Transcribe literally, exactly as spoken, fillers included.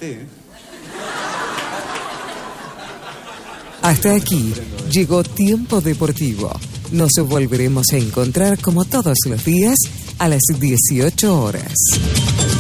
té, ¿eh? Hasta aquí llegó Tiempo Deportivo. Nos volveremos a encontrar como todos los días a las dieciocho horas.